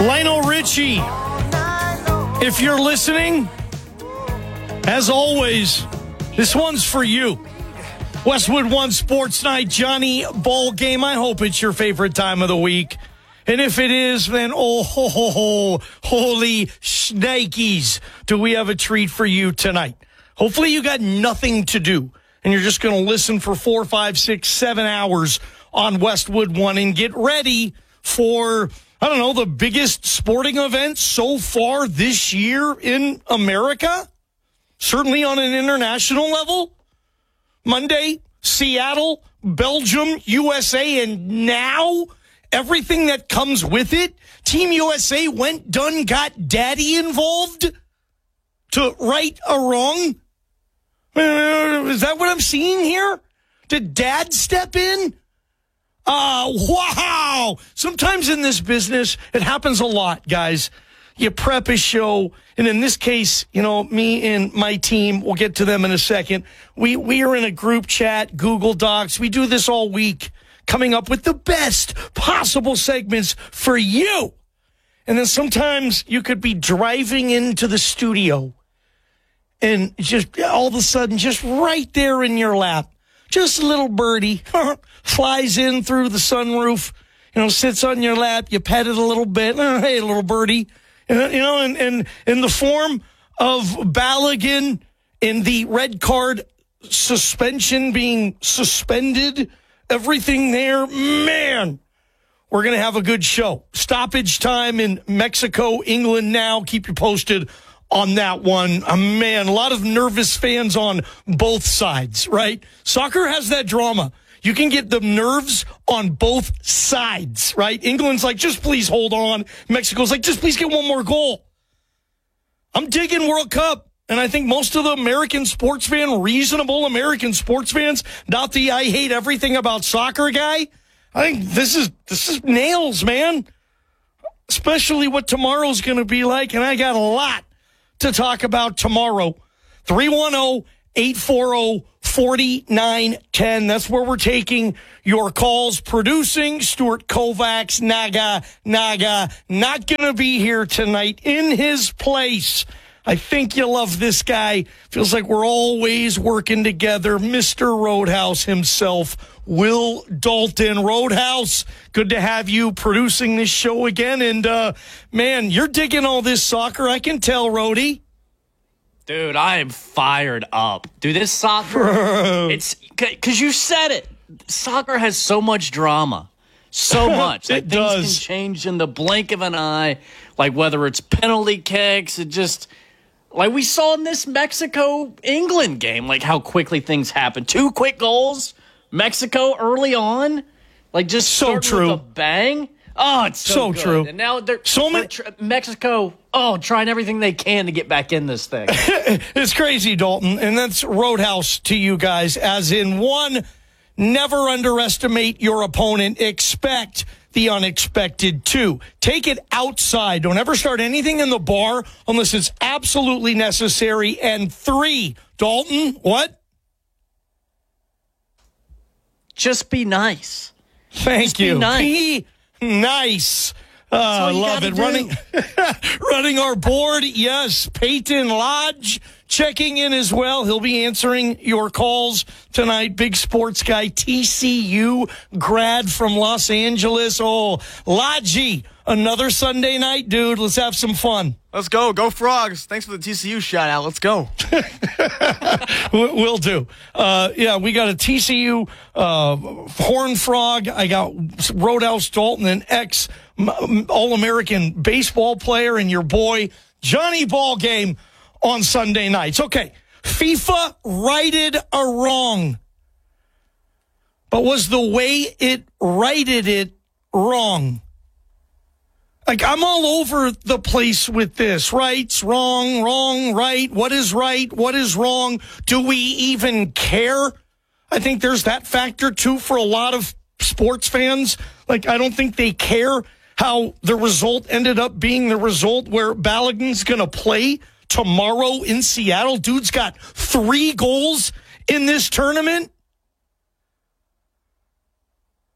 Lionel Richie, if you're listening, as always, this one's for you. Westwood One Sports Night, Johnny Ball Game. I hope it's your favorite time of the week. And if it is, then holy shnikes, do we have a treat for you tonight. Hopefully you got nothing to do, and you're just going to listen for 4, 5, 6, 7 hours on Westwood One and get ready for, I don't know, the biggest sporting event so far this year in America, certainly on an international level. Monday, Seattle, Belgium, USA, and now everything that comes with it. Team USA got daddy involved to right a wrong. Is that what I'm seeing here? Did dad step in? Wow. Sometimes in this business, it happens a lot, guys. You prep a show, and in this case, me and my team, we'll get to them in a second. We are in a group chat, Google Docs. We do this all week, coming up with the best possible segments for you. And then sometimes you could be driving into the studio, and just all of a sudden, just right there in your lap, just a little birdie flies in through the sunroof, sits on your lap. You pet it a little bit. Hey, little birdie. And in the form of Balogun in the red card suspension being suspended, everything there, man, we're going to have a good show. Stoppage time in Mexico, England now. Keep you posted on that one. Man, a lot of nervous fans on both sides, right? Soccer has that drama. You can get the nerves on both sides, right? England's like, just please hold on. Mexico's like, just please get one more goal. I'm digging World Cup, and I think most of the reasonable American sports fans, not the I hate everything about soccer guy. I think this is nails, man. Especially what tomorrow's going to be like, and I got a lot to talk about tomorrow. 310-840-4910. That's where we're taking your calls. Producing, Stuart Kovacs, Naga, not going to be here tonight. In his place, I think you love this guy. Feels like we're always working together. Mr. Roadhouse himself, Will Dalton. Roadhouse, good to have you producing this show again. And, man, you're digging all this soccer. I can tell, Rody. Dude, I am fired up. Dude, this soccer, it's because you said it. Soccer has so much drama. So much. It things does. can change in the blink of an eye. Like whether it's penalty kicks, it just, like we saw in this Mexico-England game, like how quickly things happen. 2 quick goals, Mexico early on. Just so true. with a bang. Oh, it's so good. True. And now they're many Mexico, trying everything they can to get back in this thing. It's crazy, Dalton. And that's Roadhouse to you guys. As in, 1, never underestimate your opponent. Expect the unexpected. 2, take it outside. Don't ever start anything in the bar unless it's absolutely necessary. And 3, Dalton, what? Just be nice. Thank you. Be nice. Be nice. I love it. Running our board. Yes. Peyton Lodge checking in as well. He'll be answering your calls tonight. Big sports guy, TCU grad from Los Angeles. Oh, Lodgy, another Sunday night, dude. Let's have some fun. Let's go. Go Frogs. Thanks for the TCU shout out. Let's go. Will do. We got a TCU Horn Frog. I got Roadhouse Dalton, an ex-All-American baseball player, and your boy Johnny Ball Game on Sunday nights. Okay, FIFA righted a wrong. But was the way it righted it wrong? Like, I'm all over the place with this. Rights, wrong, right. What is right? What is wrong? Do we even care? I think there's that factor, too, for a lot of sports fans. Like, I don't think they care how the result ended up being the result where Balogun's going to play tomorrow in Seattle. Dude's got 3 goals in this tournament.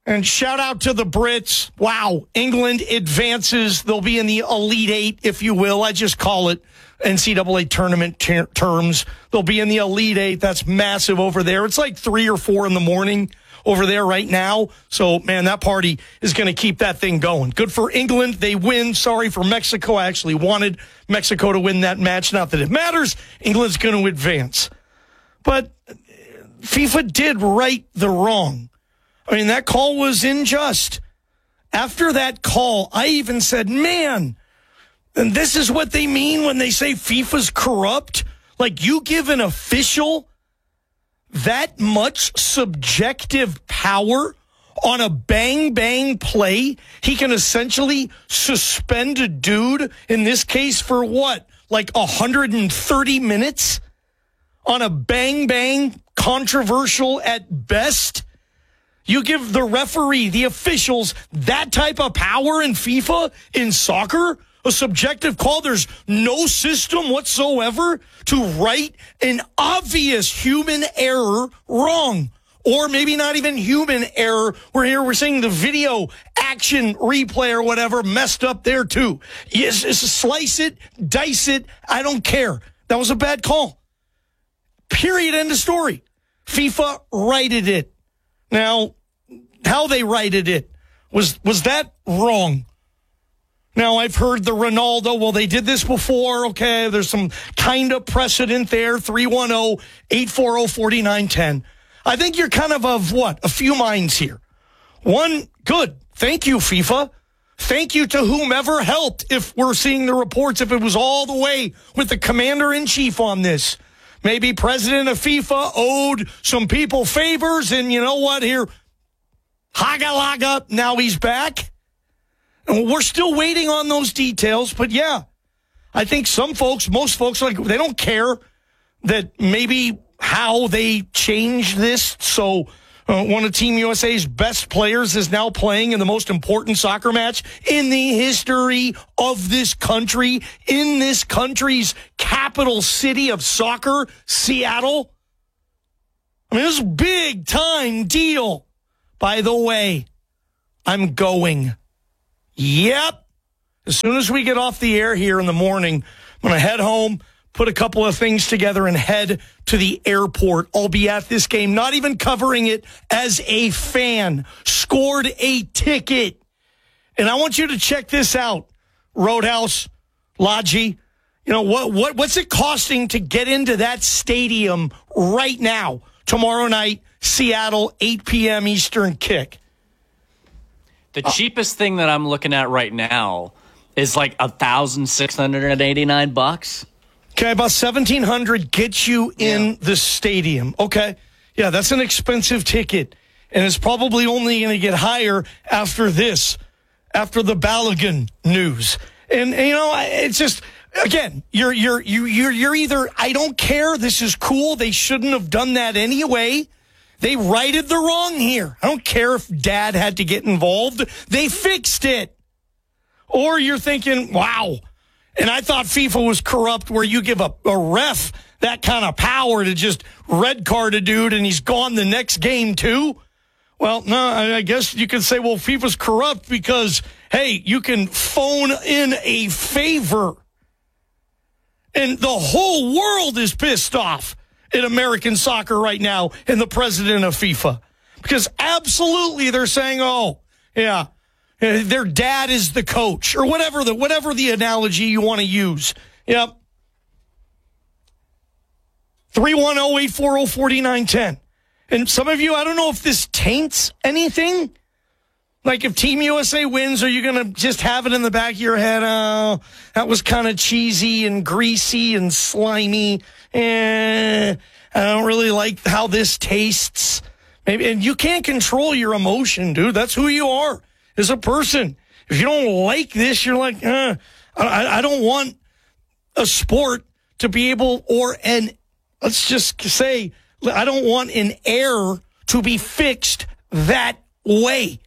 And shout out to the Brits. Wow, England advances. They'll be in the Elite Eight, if you will. I just call it NCAA tournament terms. They'll be in the Elite Eight. That's massive over there. It's like 3 or 4 in the morning over there right now. So, man, that party is going to keep that thing going. Good for England. They win. Sorry for Mexico. I actually wanted Mexico to win that match. Not that it matters. England's going to advance. But FIFA did right the wrong. I mean, that call was unjust. After that call, I even said, man, and this is what they mean when they say FIFA's corrupt? Like, you give an official that much subjective power on a bang-bang play, he can essentially suspend a dude, in this case, for what? Like 130 minutes? On a bang-bang, controversial at best? You give the referee, the officials, that type of power in FIFA, in soccer? A subjective call? There's no system whatsoever to right an obvious human error wrong. Or maybe not even human error. We're saying the video action replay or whatever messed up there too. Yes, slice it, dice it, I don't care. That was a bad call. Period, end of story. FIFA righted it. Now, how they righted it, was that wrong? Now, I've heard the Ronaldo, well, they did this before. Okay, there's some kind of precedent there. 310-840-4910. I think you're kind of what? A few minds here. One, good. Thank you, FIFA. Thank you to whomever helped, if we're seeing the reports, if it was all the way with the commander-in-chief on this. Maybe president of FIFA owed some people favors, and you know what? Here, haga-laga, now he's back. And we're still waiting on those details, but yeah, I think most folks, like, they don't care that maybe how they changed this. So one of Team USA's best players is now playing in the most important soccer match in the history of this country, in this country's capital city of soccer, Seattle. I mean, this is a big time deal. By the way, I'm going. Yep. As soon as we get off the air here in the morning, I'm going to head home, put a couple of things together, and head to the airport. I'll be at this game, not even covering it as a fan. Scored a ticket. And I want you to check this out. Roadhouse, Logi, you know, what's it costing to get into that stadium right now? Tomorrow night, Seattle, 8 p.m. Eastern kick. The cheapest thing that I'm looking at right now is like $1,689. Okay, about $1,700 gets you in the stadium. Okay, yeah, that's an expensive ticket, and it's probably only going to get higher after this, after the Balogun news. And you know, it's just, again, you're either, I don't care, this is cool, they shouldn't have done that anyway. They righted the wrong here. I don't care if dad had to get involved. They fixed it. Or you're thinking, wow. And I thought FIFA was corrupt, where you give a ref that kind of power to just red card a dude and he's gone the next game too. Well, no, I guess you could say, well, FIFA's corrupt because, hey, you can phone in a favor. And the whole world is pissed off in American soccer right now and the president of FIFA. Because absolutely they're saying, oh, yeah, their dad is the coach, or whatever the analogy you want to use. Yep. 310-840-4910. And some of you, I don't know if this taints anything. Like, if Team USA wins, are you going to just have it in the back of your head? Oh, that was kind of cheesy and greasy and slimy. I don't really like how this tastes. Maybe, and you can't control your emotion, dude. That's who you are as a person. If you don't like this, you're like, I don't want a sport to be able, let's just say, I don't want an error to be fixed that way.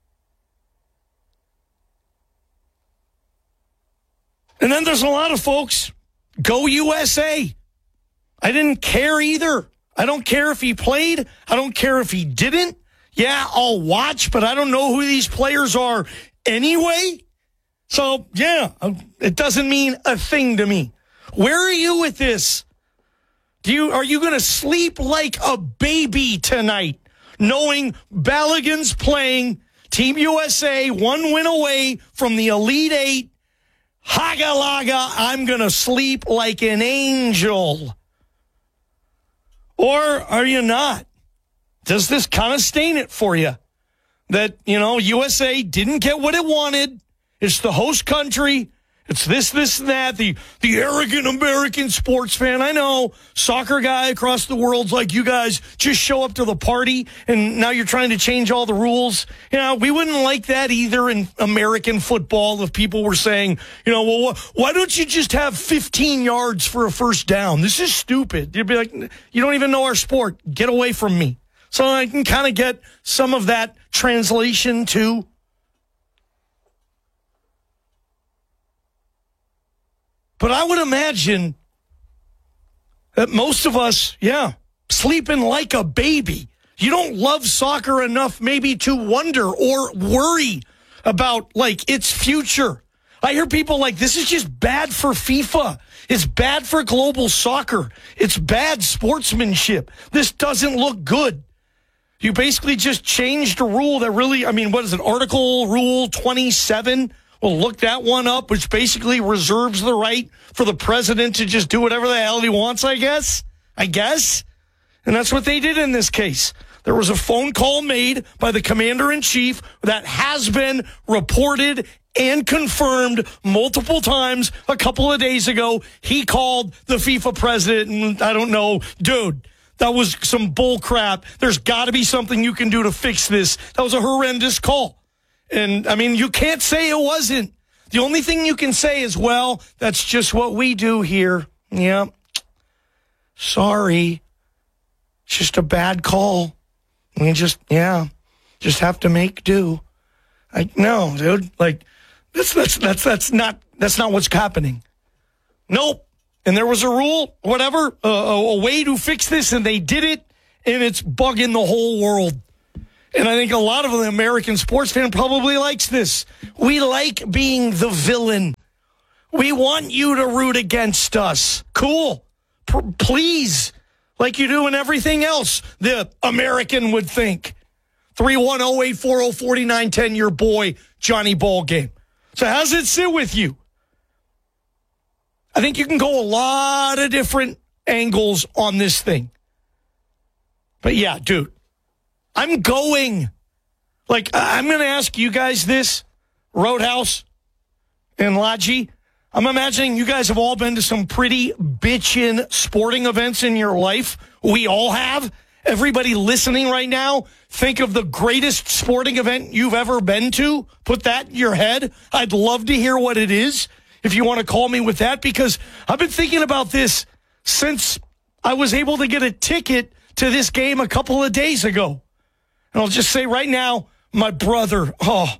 And then there's a lot of folks, go USA. I didn't care either. I don't care if he played. I don't care if he didn't. Yeah, I'll watch, but I don't know who these players are anyway. So, yeah, it doesn't mean a thing to me. Where are you with this? Are you going to sleep like a baby tonight, knowing Balogun's playing, Team USA, 1 win away from the Elite Eight? Haga-laga, I'm going to sleep like an angel. Or are you not? Does this kind of stain it for you? That, USA didn't get what it wanted. It's the host country. It's this, and that. The arrogant American sports fan. I know, soccer guy across the world's like, you guys just show up to the party, and now you're trying to change all the rules. We wouldn't like that either in American football if people were saying, well, why don't you just have 15 yards for a first down? This is stupid. You'd be like, you don't even know our sport. Get away from me. So I can kind of get some of that translation too. But I would imagine that most of us, sleeping like a baby. You don't love soccer enough maybe to wonder or worry about, its future. I hear people like, this is just bad for FIFA. It's bad for global soccer. It's bad sportsmanship. This doesn't look good. You basically just changed a rule that really, what is it, Article Rule 27? Well, look that one up, which basically reserves the right for the president to just do whatever the hell he wants, I guess. And that's what they did in this case. There was a phone call made by the commander-in-chief that has been reported and confirmed multiple times a couple of days ago. He called the FIFA president, and I don't know, dude, that was some bull crap. There's got to be something you can do to fix this. That was a horrendous call. And, you can't say it wasn't. The only thing you can say is, well, that's just what we do here. Yeah. Sorry. It's just a bad call. We just have to make do. No, dude. That's not what's happening. Nope. And there was a rule, whatever, a way to fix this, and they did it, and it's bugging the whole world. And I think a lot of the American sports fan probably likes this. We like being the villain. We want you to root against us. Cool. Please. Like you do in everything else, the American would think. 310-840-4910, your boy, Johnny Ballgame. So how's it sit with you? I think you can go a lot of different angles on this thing. But yeah, dude. I'm going. I'm going to ask you guys this, Roadhouse and Laji. I'm imagining you guys have all been to some pretty bitchin' sporting events in your life. We all have. Everybody listening right now, think of the greatest sporting event you've ever been to. Put that in your head. I'd love to hear what it is if you want to call me with that, because I've been thinking about this since I was able to get a ticket to this game a couple of days ago. And I'll just say right now, my brother,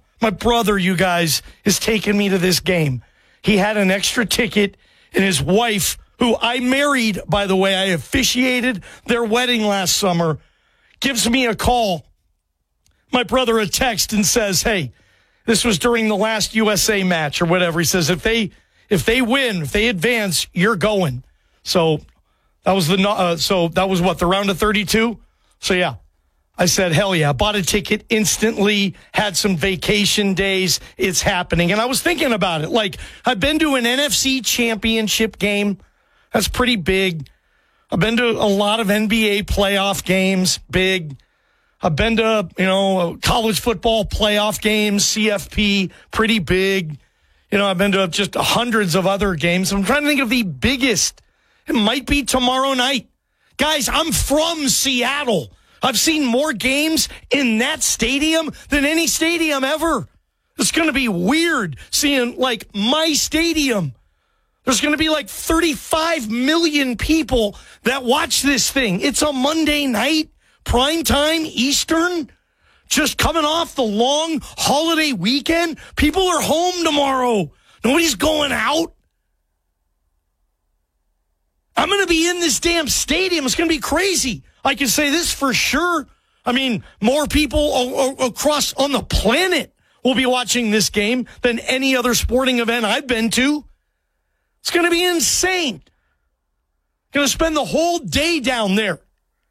you guys, is taking me to this game. He had an extra ticket, and his wife, who I married, by the way, I officiated their wedding last summer, gives me a call. My brother a text and says, hey, this was during the last USA match or whatever. He says, if they win, if they advance, you're going. So that was the round of 32. So yeah. I said, hell yeah, bought a ticket instantly, had some vacation days. It's happening. And I was thinking about it. I've been to an NFC championship game. That's pretty big. I've been to a lot of NBA playoff games. Big. I've been to, college football playoff games, CFP, pretty big. I've been to just hundreds of other games. I'm trying to think of the biggest. It might be tomorrow night. Guys, I'm from Seattle. I've seen more games in that stadium than any stadium ever. It's going to be weird seeing, my stadium. There's going to be 35 million people that watch this thing. It's a Monday night, prime time, Eastern, just coming off the long holiday weekend. People are home tomorrow. Nobody's going out. I'm going to be in this damn stadium. It's going to be crazy. I can say this for sure. I mean, more people across on the planet will be watching this game than any other sporting event I've been to. It's going to be insane. Going to spend the whole day down there.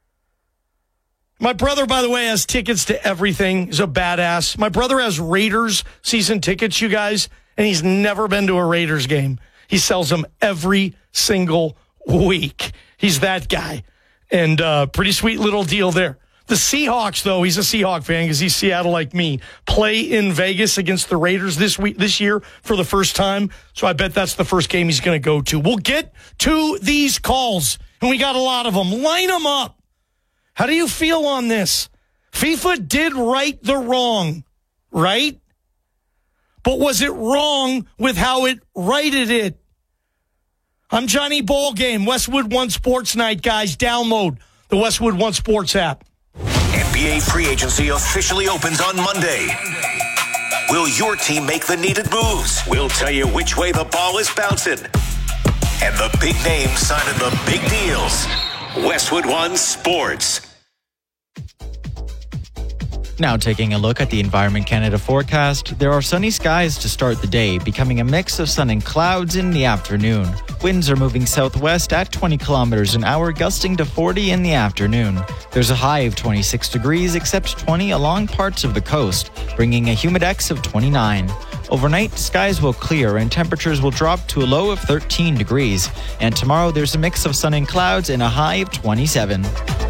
My brother, by the way, has tickets to everything. He's a badass. My brother has Raiders season tickets, you guys, and he's never been to a Raiders game. He sells them every single week. He's that guy. And pretty sweet little deal there. The Seahawks, though, he's a Seahawk fan because he's Seattle like me, play in Vegas against the Raiders this year for the first time. So I bet that's the first game he's going to go to. We'll get to these calls, and we got a lot of them. Line them up. How do you feel on this? FIFA did right the wrong, right? But was it wrong with how it righted it? I'm Johnny Ballgame, Westwood One Sports Night, guys. Download the Westwood One Sports app. NBA free agency officially opens on Monday. Will your team make the needed moves? We'll tell you which way the ball is bouncing. And the big names signing the big deals. Westwood One Sports. Now taking a look at the Environment Canada forecast, there are sunny skies to start the day, becoming a mix of sun and clouds in the afternoon. Winds are moving southwest at 20 kilometers an hour, gusting to 40 in the afternoon. There's a high of 26 degrees, except 20 along parts of the coast, bringing a humidex of 29. Overnight, skies will clear and temperatures will drop to a low of 13 degrees. And tomorrow, there's a mix of sun and clouds and a high of 27.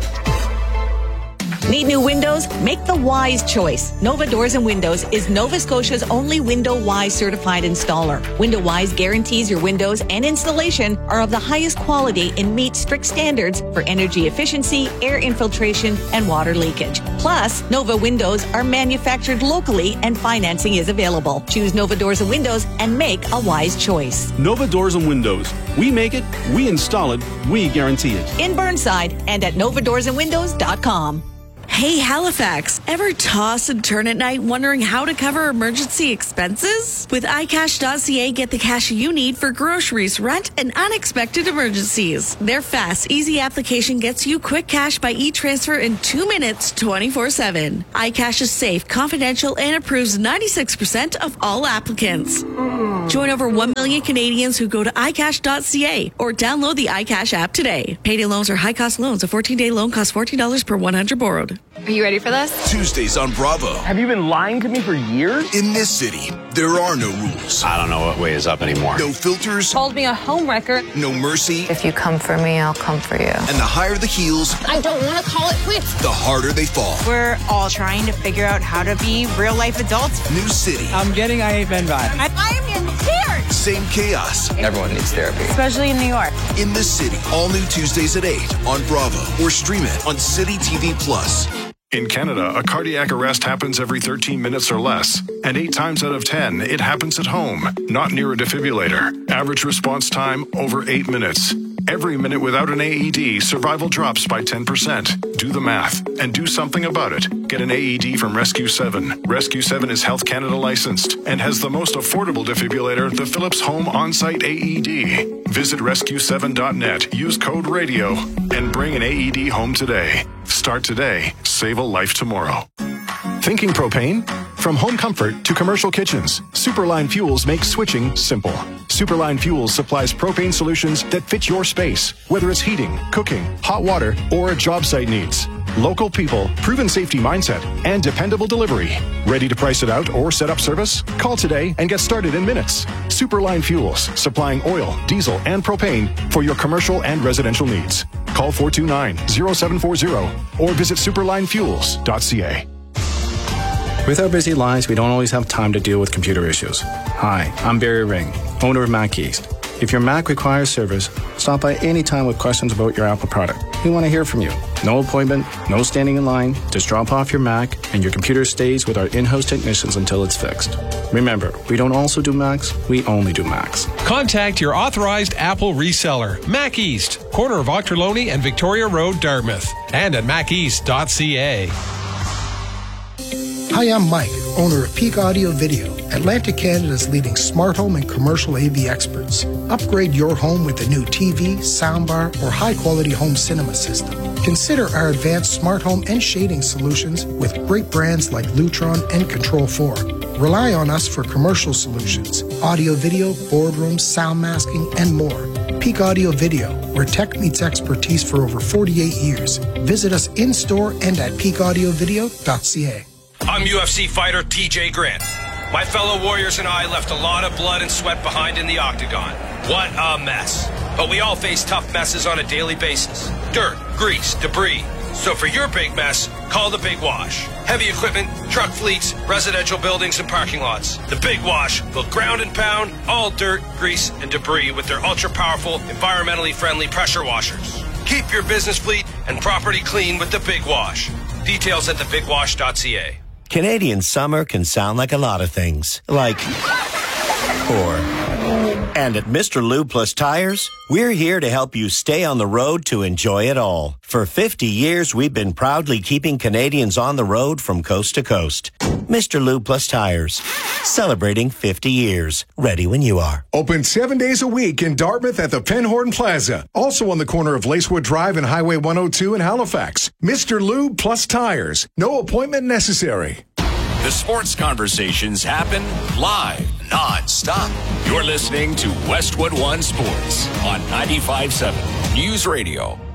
Need new windows? Make the wise choice. Nova Doors and Windows is Nova Scotia's only Window Wise certified installer. Window Wise guarantees your windows and installation are of the highest quality and meet strict standards for energy efficiency, air infiltration, and water leakage. Plus, Nova Windows are manufactured locally and financing is available. Choose Nova Doors and Windows and make a wise choice. Nova Doors and Windows. We make it, we install it, we guarantee it. In Burnside and at novadoorsandwindows.com. Hey, Halifax, ever toss and turn at night wondering how to cover emergency expenses? With iCash.ca, get the cash you need for groceries, rent, and unexpected emergencies. Their fast, easy application gets you quick cash by e-transfer in 2 minutes, 24/7. iCash is safe, confidential, and approves 96% of all applicants. Join over 1 million Canadians who go to iCash.ca or download the iCash app today. Payday loans are high-cost loans. A 14-day loan costs $14 per 100 borrowed. Are you ready for this? Tuesdays on Bravo. Have you been lying to me for years? In this city, there are no rules. I don't know what way is up anymore. No filters. Told me a homewrecker. No mercy. If you come for me, I'll come for you. And the higher the heels, I don't want to call it quits. the harder they fall. We're all trying to figure out how to be real-life adults. New city. I'm getting I Hate Men vibes. I'm in tears. Same chaos. Everyone needs therapy. Especially in New York. In the City. All new Tuesdays at 8 on Bravo. Or stream it on City TV Plus. In Canada, a cardiac arrest happens every 13 minutes or less. And 8 times out of 10, it happens at home, not near a defibrillator. Average response time, over 8 minutes. Every minute without an AED, survival drops by 10%. Do the math and do something about it. Get an AED from Rescue 7. Rescue 7 is Health Canada licensed and has the most affordable defibrillator, the Philips Home On-Site AED. Visit rescue7.net, use code RADIO, and bring an AED home today. Start today. Save a life tomorrow. Thinking propane? From home comfort to commercial kitchens, Superline Fuels makes switching simple. Superline Fuels supplies propane solutions that fit your space, whether it's heating, cooking, hot water, or a job site needs. Local people, proven safety mindset, and dependable delivery. Ready to price it out or set up service? Call today and get started in minutes. Superline Fuels, supplying oil, diesel, and propane for your commercial and residential needs. Call 429-0740 or visit superlinefuels.ca. With our busy lives, we don't always have time to deal with computer issues. Hi, I'm Barry Ring, owner of Mac East. If your Mac requires service, stop by anytime with questions about your Apple product. We want to hear from you. No appointment, no standing in line. Just drop off your Mac and your computer stays with our in-house technicians until it's fixed. Remember, we don't also do Macs, we only do Macs. Contact your authorized Apple reseller, Mac East, corner of Ochterlony and Victoria Road, Dartmouth, and at maceast.ca. Hi, I'm Mike, owner of Peak Audio Video, Atlantic Canada's leading smart home and commercial AV experts. Upgrade your home with a new TV, soundbar, or high-quality home cinema system. Consider our advanced smart home and shading solutions with great brands like Lutron and Control4. Rely on us for commercial solutions, audio, video, boardrooms, sound masking, and more. Peak Audio Video, where tech meets expertise for over 48 years. Visit us in-store and at peakaudiovideo.ca. I'm UFC fighter TJ Grant. My fellow warriors and I left a lot of blood and sweat behind in the octagon. What a mess. But we all face tough messes on a daily basis. Dirt, grease, debris. So for your big mess, call the Big Wash. Heavy equipment, truck fleets, residential buildings, and parking lots. The Big Wash will ground and pound all dirt, grease, and debris with their ultra-powerful, environmentally friendly pressure washers. Keep your business fleet and property clean with the Big Wash. Details at thebigwash.ca. Canadian summer can sound like a lot of things. Like, And at Mr. Lube Plus Tires, we're here to help you stay on the road to enjoy it all. For 50 years, we've been proudly keeping Canadians on the road from coast to coast. Mr. Lube Plus Tires, celebrating 50 years. Ready when you are. Open 7 days a week in Dartmouth at the Penhorn Plaza. Also on the corner of Lacewood Drive and Highway 102 in Halifax. Mr. Lube Plus Tires. No appointment necessary. The sports conversations happen live, non-stop. You're listening to Westwood One Sports on 95.7 News Radio.